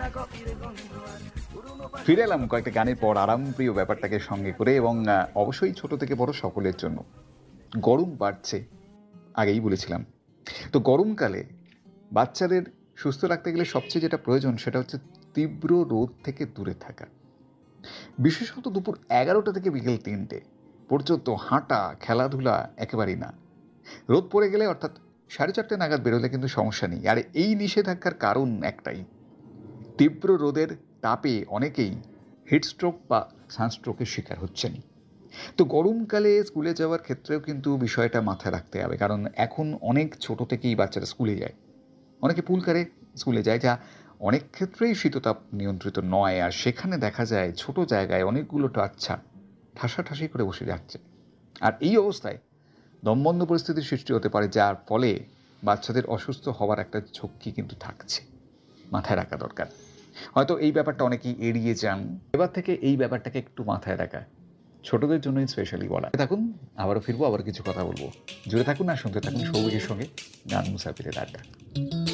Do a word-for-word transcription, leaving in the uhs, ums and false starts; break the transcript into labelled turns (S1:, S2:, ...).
S1: ফিরে এলাম কয়েকটা গানের পর আরামপ্রিয় ব্যাপারটাকে সঙ্গে করে, এবং অবশ্যই ছোট থেকে বড় সকলের জন্য। গরম বাড়ছে, আগেই বলেছিলাম। তো গরমকালে বাচ্চাদের সুস্থ রাখতে গেলে সবচেয়ে যেটা প্রয়োজন সেটা হচ্ছে তীব্র রোদ থেকে দূরে থাকা। বিশেষত দুপুর এগারোটা থেকে বিকেল তিনটে পর্যন্ত হাঁটা, খেলাধুলা একেবারেই না। রোদ পড়ে গেলে অর্থাৎ সাড়ে চারটে নাগাদ বেরোলে কিন্তু সমস্যা নেই। আর এই নিষেধাজ্ঞার কারণ একটাই, তীব্র রোদের তাপে অনেকেই হিটস্ট্রোক বা সানস্ট্রোকের শিকার হচ্ছেন। তো গরমকালে স্কুলে যাওয়ার ক্ষেত্রেও কিন্তু বিষয়টা মাথায় রাখতে হবে, কারণ এখন অনেক ছোট থেকেই বাচ্চারা স্কুলে যায়। অনেকে পুল কারে স্কুলে যায়, যা অনেক ক্ষেত্রেই শীততাপ নিয়ন্ত্রিত নয়, আর সেখানে দেখা যায় ছোট জায়গায় অনেকগুলো বাচ্চা ঠাসাঠাসি করে বসে যাচ্ছে। আর এই অবস্থায় দমবন্ধ পরিস্থিতির সৃষ্টি হতে পারে, যার ফলে বাচ্চাদের অসুস্থ হওয়ার একটা ঝক্কি কিন্তু থাকছে। মাথায় রাখা দরকার। হয়তো এই ব্যাপারটা অনেকেই এড়িয়ে যান, এবার থেকে এই ব্যাপারটাকে একটু মাথায় রাখা ছোটদের জন্যই স্পেশালি বলা। থাকুন, আবারও ফিরবো, আবার কিছু কথা বলবো। জুড়ে থাকুন আর শুনতে থাকুন সবুজের সঙ্গে গান মুসাফিরের আড্ডা।